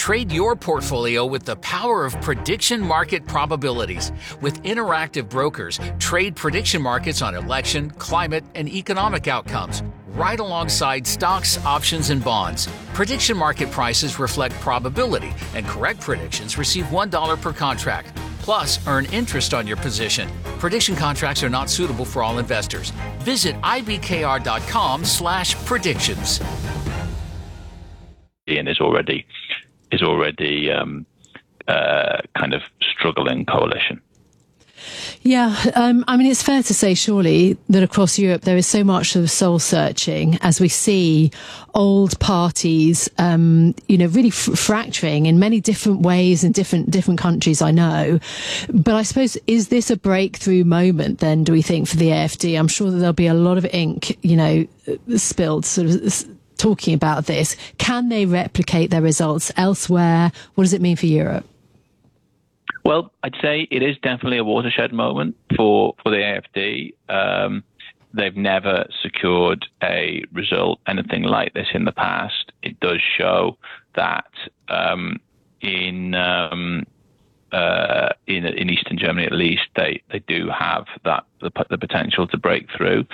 Trade your portfolio with the power of prediction market probabilities. With interactive brokers, trade prediction markets on election, climate, and economic outcomes, right alongside stocks, options, and bonds. Prediction market prices reflect probability, and correct predictions receive $1 per contract. Plus, earn interest on your position. Prediction contracts are not suitable for all investors. Visit ibkr.com/predictions. Ian is already kind of struggling coalition. Yeah, I mean, it's fair to say, surely, that across Europe there is so much of soul searching as we see old parties, really fracturing in many different ways in different countries, I know. But I suppose, is this a breakthrough moment then, do we think, for the AfD? I'm sure that there'll be a lot of ink, spilled sort of talking about this. Can they replicate their results elsewhere? What does it mean for Europe? Well, I'd say it is definitely a watershed moment for the AfD. They've never secured a result, anything like this in the past. It does show that in Eastern Germany, at least, they do have the potential to break through.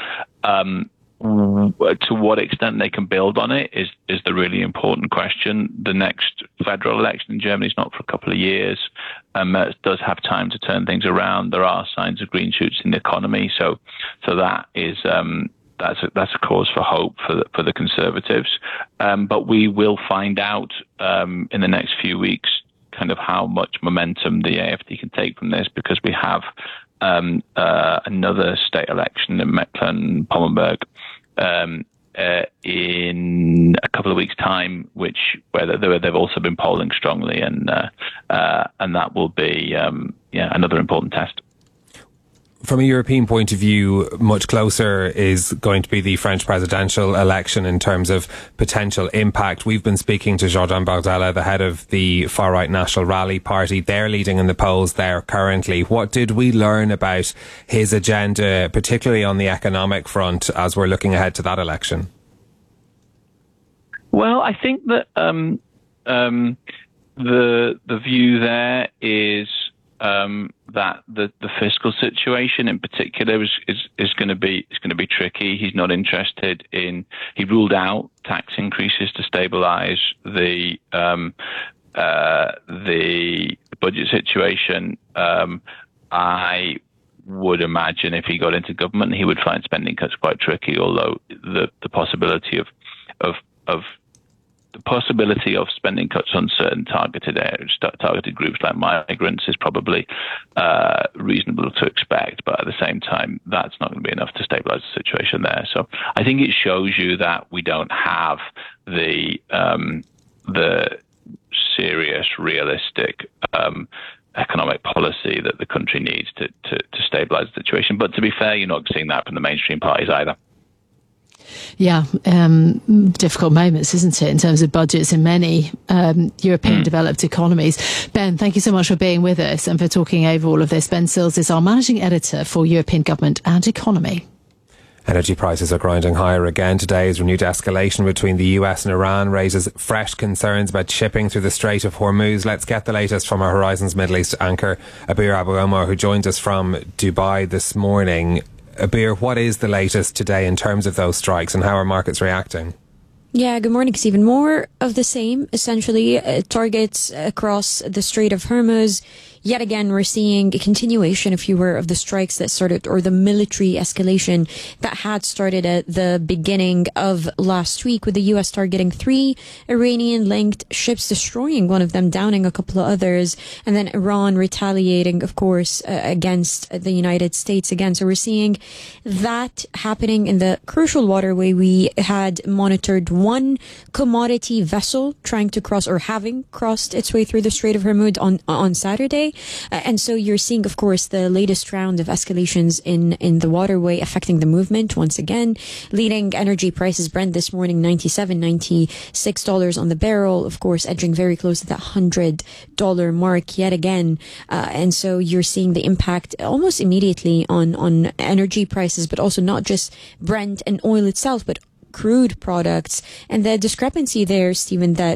To what extent they can build on it is the really important question. The next federal election in Germany is not for a couple of years. Merz does have time to turn things around. There are signs of green shoots in the economy, so that is that's a cause for hope for the Conservatives. But we will find out in the next few weeks kind of how much momentum the AfD can take from this, because we have another state election in Mecklenburg in a couple of weeks' time, where they've also been polling strongly, and that will be another important test. From a European point of view, much closer is going to be the French presidential election in terms of potential impact. We've been speaking to Jordan Bardella, the head of the far-right National Rally Party. They're leading in the polls there currently. What did we learn about his agenda, particularly on the economic front, as we're looking ahead to that election? Well, I think that the view there is that the fiscal situation in particular is going to be tricky. He's not interested in. He ruled out tax increases to stabilise the budget situation. I would imagine if he got into government, he would find spending cuts quite tricky. Although the possibility of spending cuts on certain targeted areas, targeted groups like migrants, is probably reasonable to expect. But at the same time, that's not going to be enough to stabilise the situation there. So I think it shows you that we don't have the serious, realistic economic policy that the country needs to stabilise the situation. But to be fair, you're not seeing that from the mainstream parties either. Yeah, difficult moments, isn't it, in terms of budgets in many European developed economies. Ben, thank you so much for being with us and for talking over all of this. Ben Sills is our managing editor for European Government and Economy. Energy prices are grinding higher again today as renewed escalation between the US and Iran raises fresh concerns about shipping through the Strait of Hormuz. Let's get the latest from our Horizons Middle East anchor, Abir Abu Omar, who joins us from Dubai this morning. Abir, what is the latest today in terms of those strikes and how are markets reacting? Yeah, good morning, Stephen. More of the same, essentially. Targets across the Strait of Hormuz. Yet again, we're seeing a continuation, if you were, of the strikes that started, or the military escalation that had started at the beginning of last week, with the U.S. targeting 3 Iranian-linked ships, destroying one of them, downing a couple of others, and then Iran retaliating, of course, against the United States again. So we're seeing that happening in the crucial waterway. We had monitored one commodity vessel trying to cross, or having crossed its way through the Strait of Hormuz on Saturday. And so you're seeing, of course, the latest round of escalations in the waterway affecting the movement once again, leading energy prices. Brent this morning, $97, $96 on the barrel, of course, edging very close to that $100 mark yet again. And so you're seeing the impact almost immediately on energy prices, but also not just Brent and oil itself, but crude products. And the discrepancy there, Stephen, that